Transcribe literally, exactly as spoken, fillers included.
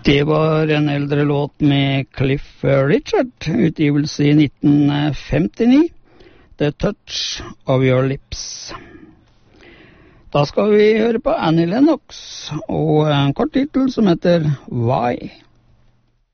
Det var en eldre låt med Cliff Richard, utgivelse i nitten femtini, The Touch of Your Lips. Da skal vi høre på Annie Lennox, og en kort titel som heter Why?